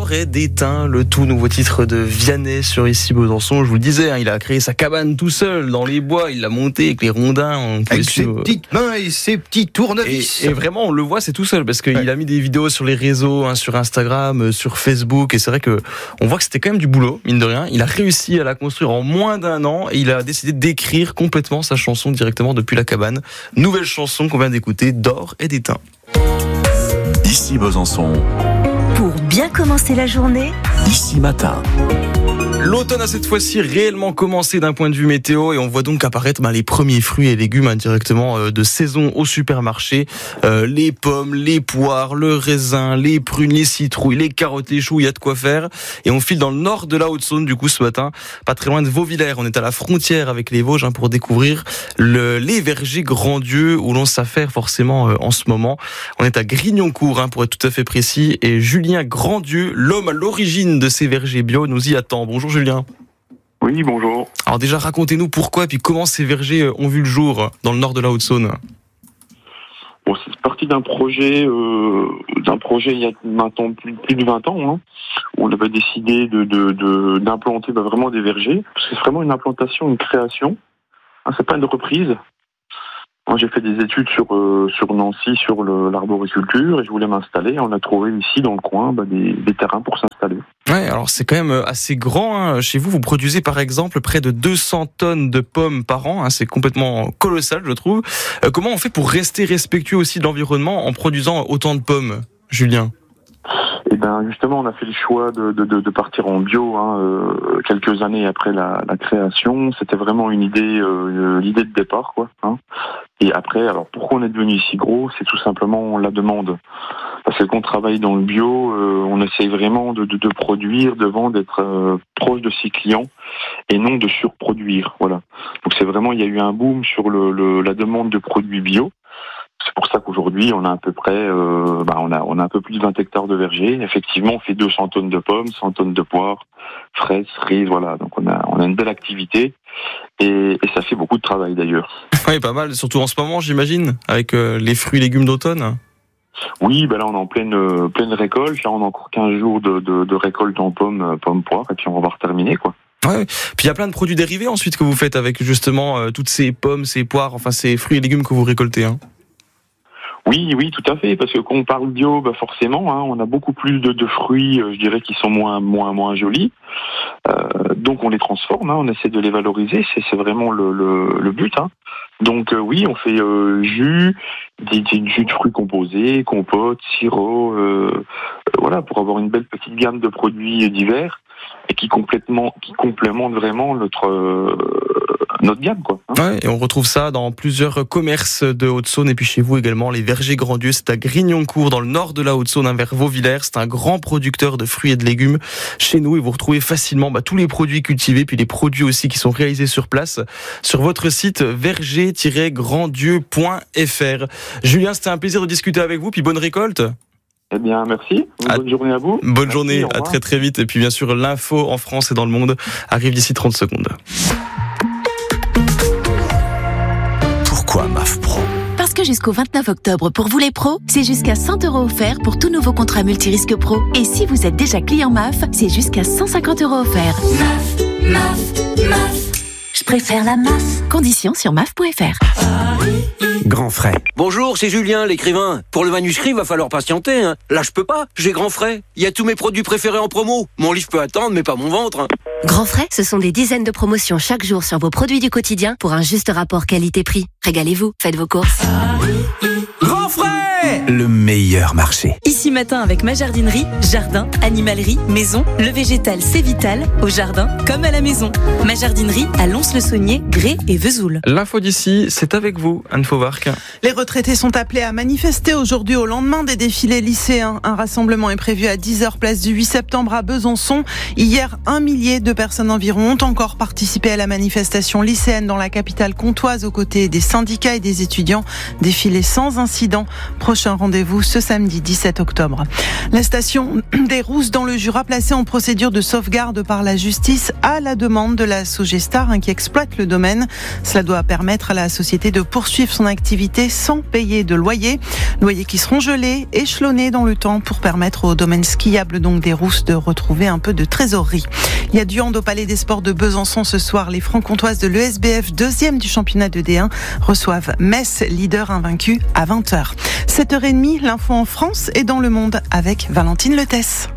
D'or et d'étain, le tout nouveau titre de Vianney sur Ici Besançon. Je vous le disais, il a créé sa cabane tout seul dans les bois, il l'a monté avec les rondins. Avec ses petites mains et ses petits tournevis. Et vraiment, on le voit, c'est tout seul parce qu'il a mis des vidéos sur les réseaux, sur Instagram, sur Facebook. Et c'est vrai que on voit que c'était quand même du boulot, mine de rien. Il a réussi à la construire en moins d'1 an et il a décidé d'écrire complètement sa chanson directement depuis la cabane. Nouvelle chanson qu'on vient d'écouter, D'or et d'étain. Ici Besançon. Pour bien commencer la journée, Ici Matin. L'automne a cette fois-ci réellement commencé d'un point de vue météo et on voit donc apparaître les premiers fruits et légumes directement de saison au supermarché. Les pommes, les poires, le raisin, les prunes, les citrouilles, les carottes, les choux, il y a de quoi faire. Et on file dans le nord de la Haute-Saône du coup ce matin, pas très loin de Vauvillers. On est à la frontière avec les Vosges pour découvrir les vergers Grand-Dieu où l'on s'affaire forcément en ce moment. On est à Grignoncourt pour être tout à fait précis et Julien Grand-Dieu, l'homme à l'origine de ces vergers bio, nous y attend. Bonjour Julien. Oui, bonjour. Alors déjà, racontez-nous pourquoi et puis comment ces vergers ont vu le jour dans le nord de la Haute-Saône. Bon, c'est parti d'un projet il y a maintenant plus de 20 ans, où on avait décidé d'implanter vraiment des vergers, parce que c'est vraiment une implantation, une création. C'est pas une reprise. Moi, j'ai fait des études sur Nancy, sur l'arboriculture, et je voulais m'installer. On a trouvé ici, dans le coin, des terrains pour s'installer. Ouais, alors c'est quand même assez grand. Chez vous, vous produisez par exemple près de 200 tonnes de pommes par an. C'est complètement colossal, je trouve. Comment on fait pour rester respectueux aussi de l'environnement en produisant autant de pommes, Julien ? Eh ben, justement, on a fait le choix de partir en bio quelques années après la création. C'était vraiment une idée, l'idée de départ, quoi. Et après, alors pourquoi on est devenu si gros ? C'est tout simplement la demande. Parce que quand on travaille dans le bio, on essaye vraiment de produire, de vendre, d'être proche de ses clients et non de surproduire. Voilà. Donc c'est vraiment, il y a eu un boom sur la demande de produits bio. C'est pour ça qu'aujourd'hui, on a à peu près, on a un peu plus de 20 hectares de vergers. Effectivement, on fait 200 tonnes de pommes, 100 tonnes de poires, fraises, cerises, voilà. Donc on a une belle activité et ça fait beaucoup de travail d'ailleurs. Oui, pas mal, surtout en ce moment, j'imagine, avec les fruits et légumes d'automne. Oui, là on est en pleine récolte. Là, on a encore 15 jours de récolte en pommes, poires, et puis on va terminer, quoi. Ouais. Puis il y a plein de produits dérivés ensuite que vous faites avec justement toutes ces pommes, ces poires, enfin ces fruits et légumes que vous récoltez. Oui, tout à fait, parce que quand on parle bio, forcément, on a beaucoup plus de fruits, je dirais, qui sont moins jolis. Donc on les transforme, on essaie de les valoriser, c'est vraiment le but. Donc oui, on fait jus, des jus de fruits composés, compotes, sirop, voilà, pour avoir une belle petite gamme de produits divers et qui complémentent vraiment notre gamme, quoi. Ouais, et on retrouve ça dans plusieurs commerces de Haute-Saône et puis chez vous également, les vergers Grand-Dieu. C'est à Grignoncourt, dans le nord de la Haute-Saône, vers Vauvillers. C'est un grand producteur de fruits et de légumes chez nous et vous retrouvez facilement tous les produits cultivés puis les produits aussi qui sont réalisés sur place sur votre site verger-granddieu.fr. Julien, c'était un plaisir de discuter avec vous puis bonne récolte. Eh bien, merci. Bonne journée à vous. Bonne journée, à très très vite. Et puis bien sûr, l'info en France et dans le monde arrive d'ici 30 secondes. Pourquoi MAF Pro ? parce que jusqu'au 29 octobre, pour vous les pros, c'est jusqu'à 100 € offerts pour tout nouveau contrat multirisque pro. Et si vous êtes déjà client MAF, c'est jusqu'à 150 € offerts. MAF. Je préfère la MAF. Conditions sur MAF.fr. Grand frais. Bonjour, c'est Julien, l'écrivain. Pour le manuscrit, va falloir patienter. Là, je peux pas. J'ai Grand frais. Il y a tous mes produits préférés en promo. Mon livre peut attendre, mais pas mon ventre. Grand frais, ce sont des dizaines de promotions chaque jour sur vos produits du quotidien pour un juste rapport qualité-prix. Régalez-vous, faites vos courses. Grand frais, le meilleur marché. Ici matin avec ma jardinerie, jardin, animalerie, maison, le végétal c'est vital, au jardin comme à la maison. Ma jardinerie à Lons-le-Saunier, Grès et Vesoul. L'info d'ici, c'est avec vous, Anne Fauvarc. Les retraités sont appelés à manifester aujourd'hui au lendemain des défilés lycéens. Un rassemblement est prévu à 10h place du 8 septembre à Besançon. Hier, 1 millier de personnes environ ont encore participé à la manifestation lycéenne dans la capitale comtoise aux côtés des syndicats et des étudiants. Défilé sans incident. Prochain Prochain rendez-vous ce samedi 17 octobre. La station des Rousses dans le Jura placée en procédure de sauvegarde par la justice à la demande de la Sogestar qui exploite le domaine. Cela doit permettre à la société de poursuivre son activité sans payer de loyer. Loyers qui seront gelés, échelonnés dans le temps pour permettre au domaine skiable donc des Rousses de retrouver un peu de trésorerie. Il y a du hand au Palais des Sports de Besançon ce soir. Les Franc-Comtoises de l'ESBF, deuxième du championnat de D1, reçoivent Metz, leader invaincu, à 20h. 7h30, l'info en France et dans le monde avec Valentine Letesse.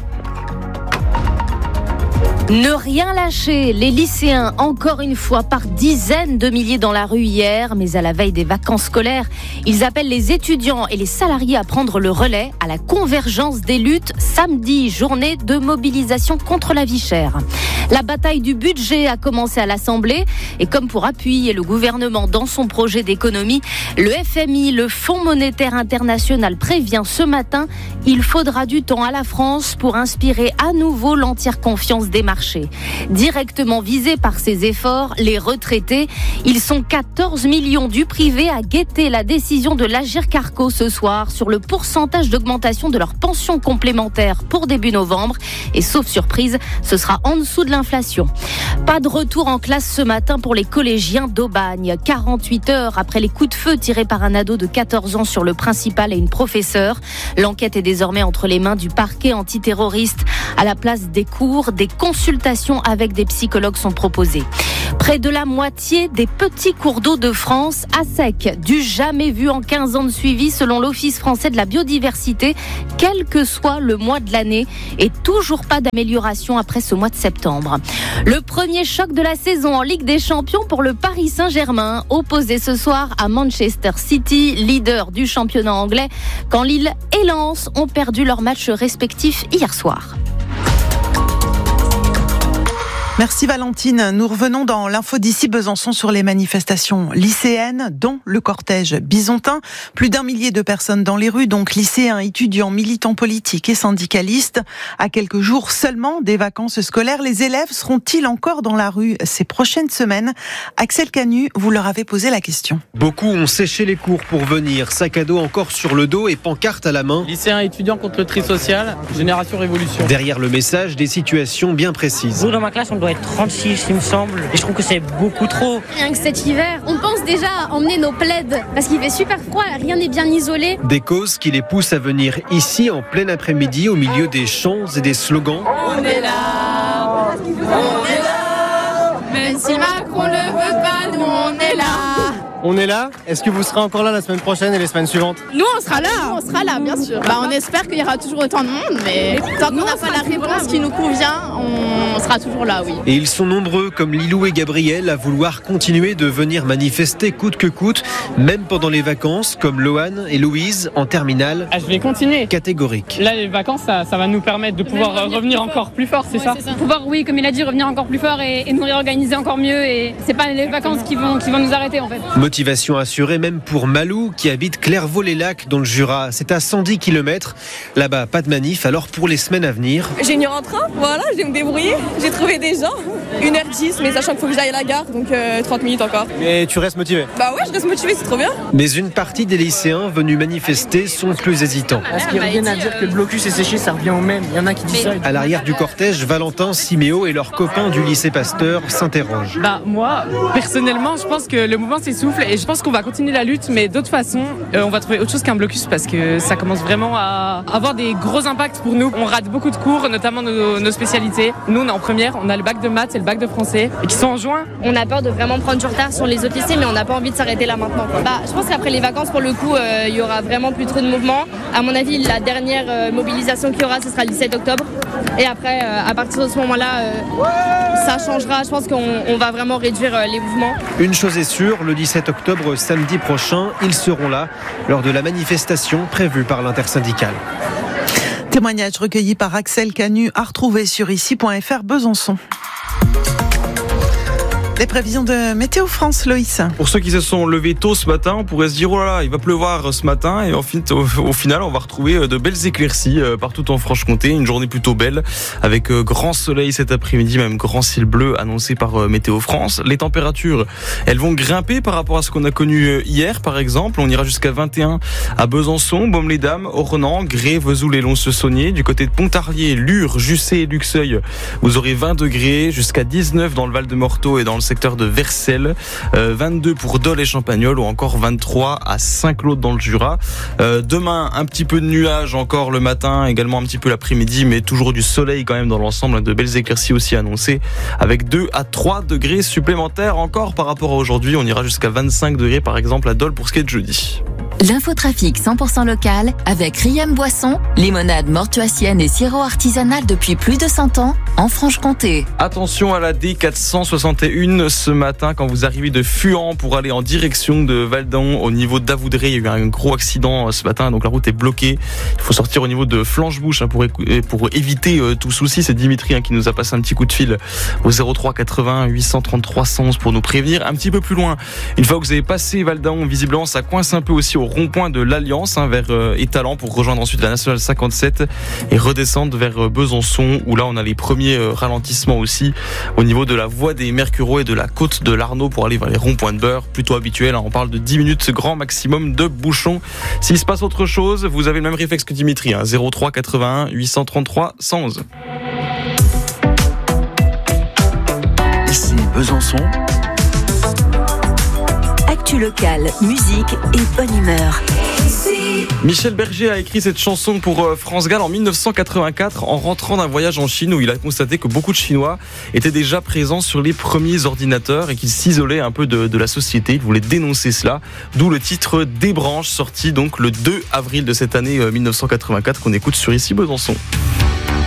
Ne rien lâcher, les lycéens, encore une fois, par dizaines de milliers dans la rue hier, mais à la veille des vacances scolaires, ils appellent les étudiants et les salariés à prendre le relais à la convergence des luttes samedi, journée de mobilisation contre la vie chère. La bataille du budget a commencé à l'Assemblée et comme pour appuyer le gouvernement dans son projet d'économie, le FMI, le Fonds monétaire international, prévient ce matin, il faudra du temps à la France pour inspirer à nouveau l'entière confiance des marchés. Directement visés par ces efforts, les retraités, ils sont 14 millions du privé à guetter la décision de l'Agirc-Arrco ce soir sur le pourcentage d'augmentation de leur pension complémentaire pour début novembre. Et sauf surprise, ce sera en dessous de l'inflation. Pas de retour en classe ce matin pour les collégiens d'Aubagne. 48 heures après les coups de feu tirés par un ado de 14 ans sur le principal et une professeure. L'enquête est désormais entre les mains du parquet antiterroriste. À la place des cours, des consultations avec des psychologues sont proposées. Près de la moitié des petits cours d'eau de France à sec, du jamais vu en 15 ans de suivi selon l'Office français de la biodiversité, quel que soit le mois de l'année, et toujours pas d'amélioration après ce mois de septembre. Le premier choc de la saison en Ligue des Champions pour le Paris Saint-Germain, opposé ce soir à Manchester City, leader du championnat anglais, quand Lille et Lens ont perdu leurs matchs respectifs hier soir. Merci Valentine. Nous revenons dans l'info d'ici Besançon sur les manifestations lycéennes, dont le cortège bisontin. Plus d'1 millier de personnes dans les rues, donc lycéens, étudiants, militants politiques et syndicalistes. À quelques jours seulement des vacances scolaires, les élèves seront-ils encore dans la rue ces prochaines semaines ? Axel Canu, vous leur avez posé la question. Beaucoup ont séché les cours pour venir, sac à dos encore sur le dos et pancarte à la main. Lycéens et étudiants contre le tri social, Génération Révolution. Derrière le message, des situations bien précises. Nous, dans ma classe, on doit être 36, il me semble. Et je trouve que c'est beaucoup trop. Rien que cet hiver, on pense déjà à emmener nos plaids parce qu'il fait super froid, rien n'est bien isolé. Des causes qui les poussent à venir ici en plein après-midi au milieu des chants et des slogans. On est là, même si Macron ne veut pas, nous on est là. On est là. Est-ce que vous serez encore là la semaine prochaine et les semaines suivantes ? Nous, on sera là, bien sûr. On espère qu'il y aura toujours autant de monde, mais tant qu'on n'a pas la réponse qui nous convient, on sera toujours là, oui. Et ils sont nombreux, comme Lilou et Gabriel, à vouloir continuer de venir manifester coûte que coûte, même pendant les vacances, comme Loane et Louise en terminale. Je vais continuer. Catégorique. Là, les vacances, ça va nous permettre de pouvoir revenir encore plus fort, c'est ça ? Pouvoir, oui, comme il a dit, revenir encore plus fort et nous réorganiser encore mieux. Et c'est pas les vacances qui vont nous arrêter, en fait. Motivation assurée même pour Malou qui habite Clairvaux-les-Lacs dans le Jura. C'est à 110 km. Là-bas, pas de manif. Alors pour les semaines à venir... J'ai une heure en train, voilà, je vais me débrouiller. J'ai trouvé des gens. 1h10, mais sachant qu'il faut que j'aille à la gare, donc 30 minutes encore. Mais tu restes motivé ? Bah ouais, je reste motivé, c'est trop bien. Mais une partie des lycéens venus manifester sont plus hésitants. Est-ce qu'ils reviennent à dire que le blocus est séché, ça revient au même ? Il y en a qui disent ça. À l'arrière du cortège, Valentin, Siméo et leurs copains du lycée Pasteur s'interrogent. Moi, personnellement, je pense que le mouvement s'essouffle et je pense qu'on va continuer la lutte, mais d'autre façon, on va trouver autre chose qu'un blocus parce que ça commence vraiment à avoir des gros impacts pour nous. On rate beaucoup de cours, notamment nos spécialités. Nous, on est en première, on a le bac de maths et le bac de français et qui sont en juin. On a peur de vraiment prendre du retard sur les autres lycées, mais on n'a pas envie de s'arrêter là maintenant, quoi. Je pense qu'après les vacances, pour le coup, il y aura vraiment plus trop de mouvement. À mon avis, la dernière mobilisation qu'il y aura, ce sera le 17 octobre. Et après, à partir de ce moment-là, ça changera. Je pense qu'on va vraiment réduire les mouvements. Une chose est sûre, le 17 octobre, samedi prochain, ils seront là lors de la manifestation prévue par l'intersyndicale. Témoignage recueilli par Axel Canu à retrouver sur ici.fr Besançon. Les prévisions de Météo France, Loïs. Pour ceux qui se sont levés tôt ce matin, on pourrait se dire oh là là, il va pleuvoir ce matin, et au final on va retrouver de belles éclaircies partout en Franche-Comté, une journée plutôt belle avec grand soleil cet après-midi, même grand ciel bleu annoncé par Météo France. Les températures, elles vont grimper par rapport à ce qu'on a connu hier par exemple. On ira jusqu'à 21 à Besançon, Baume-les-Dames, Ornans, Grès, Vesoul et Lons-le-Saunier. Du côté de Pontarlier, Lure, Jussey et Luxeuil, vous aurez 20 degrés, jusqu'à 19 dans le Val-de-Morteau et dans le secteur de Vercelles, 22 pour Dole et Champagnole, ou encore 23 à Saint-Claude dans le Jura. Demain, un petit peu de nuages encore le matin, également un petit peu l'après-midi, mais toujours du soleil quand même dans l'ensemble, de belles éclaircies aussi annoncées, avec 2 à 3 degrés supplémentaires encore par rapport à aujourd'hui. On ira jusqu'à 25 degrés par exemple à Dole pour ce qui est de jeudi. L'infotrafic 100% local avec Riem Boisson, limonade mortuacienne et sirop artisanal depuis plus de 100 ans en Franche-Comté. Attention à la D461 ce matin quand vous arrivez de Fuan pour aller en direction de Valdan au niveau d'Avoudré. Il y a eu un gros accident ce matin, donc la route est bloquée. Il faut sortir au niveau de Flanchebouche pour éviter tout souci. C'est Dimitri qui nous a passé un petit coup de fil au 03 80 833 111 pour nous prévenir. Un petit peu plus loin, une fois que vous avez passé Valdan, visiblement ça coince un peu aussi au rond-point de l'Alliance vers Étalans pour rejoindre ensuite la Nationale 57 et redescendre vers Besançon où là on a les premiers ralentissements aussi au niveau de la voie des Mercureaux et de la côte de l'Arnaud pour aller vers les ronds-points de Beurre, plutôt habituel. On parle de 10 minutes grand maximum de bouchons. S'il se passe autre chose, vous avez le même réflexe que Dimitri, 03 81 833 111. Ici Besançon. Actu local, musique et bonne humeur. Michel Berger a écrit cette chanson pour France Gall en 1984 en rentrant d'un voyage en Chine où il a constaté que beaucoup de Chinois étaient déjà présents sur les premiers ordinateurs et qu'ils s'isolaient un peu de la société. Il voulait dénoncer cela, d'où le titre Des branches, sorti donc le 2 avril de cette année 1984 qu'on écoute sur Ici Besançon.